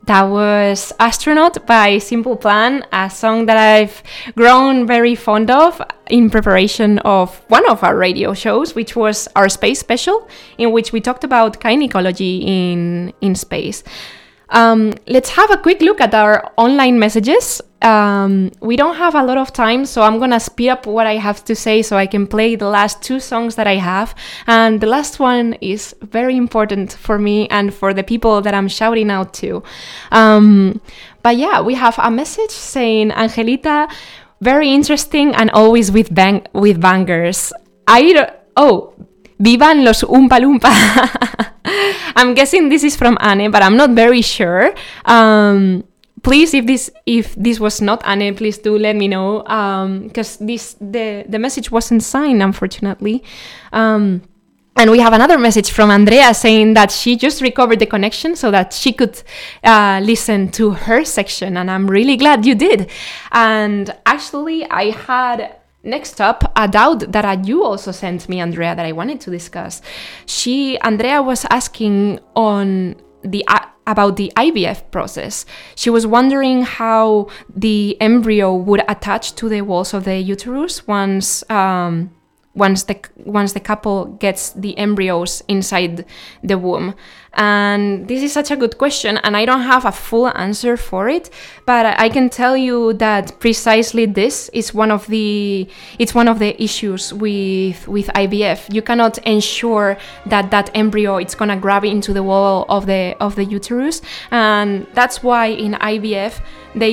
That was Astronaut by Simple Plan, a song that I've grown very fond of in preparation of one of our radio shows, which was our space special, in which we talked about kind ecology in space. Let's have a quick look at our online messages. We don't have a lot of time, so I'm gonna speed up what I have to say so I can play the last two songs that I have. And the last one is very important for me and for the people that I'm shouting out to. But yeah, we have a message saying, Angelita, very interesting and always with bangers. Vivan los Oompa Loompa. I'm guessing this is from Anne, but I'm not very sure. Please, if this was not Anne, please do let me know, because the message wasn't signed, unfortunately. And we have another message from Andrea saying that she just recovered the connection so that she could listen to her section, and I'm really glad you did. And actually, I had next up a doubt that you also sent me, Andrea, that I wanted to discuss. Andrea was asking about the IVF process. She was wondering how the embryo would attach to the walls of the uterus once the couple gets the embryos inside the womb. And this is such a good question, and I don't have a full answer for it, but I can tell you that precisely this is one of the issues with IVF. You cannot ensure that embryo it's gonna grab into the wall of the uterus, and that's why in IVF they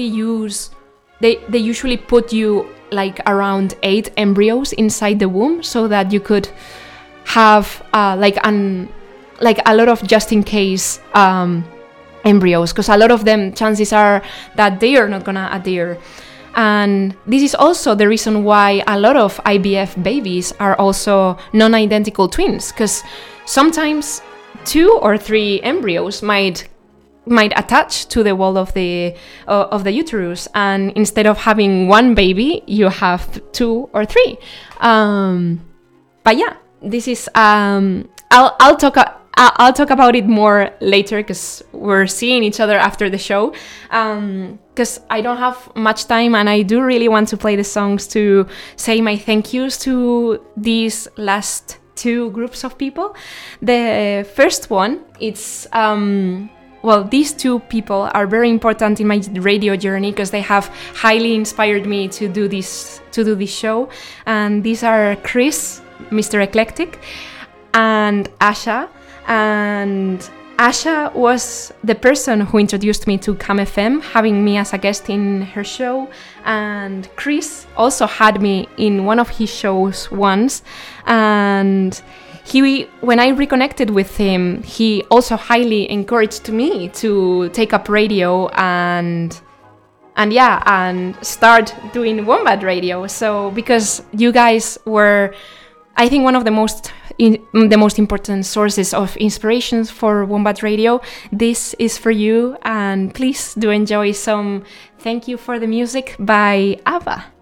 usually put you like around 8 embryos inside the womb so that you could have like a lot of just in case embryos, because a lot of them, chances are that they are not gonna adhere. And this is also the reason why a lot of IVF babies are also non-identical twins, because sometimes 2 or 3 embryos might attach to the wall of the uterus, and instead of having one baby, you have 2 or 3. But yeah, this is I'll talk about it more later, because we're seeing each other after the show, because I don't have much time, and I do really want to play the songs to say my thank yous to these last 2 groups of people. The first one, it's these 2 people are very important in my radio journey because they have highly inspired me to do this show, and these are Chris, Mr. Eclectic, and Asha. And Asha was the person who introduced me to Cam FM, having me as a guest in her show. And Chris also had me in one of his shows once. And when I reconnected with him, he also highly encouraged me to take up radio and start doing Wombat Radio. So because you guys were, I think, one of the most important sources of inspirations for Wombat Radio, this is for you, and please do enjoy some Thank You for the Music by ABBA.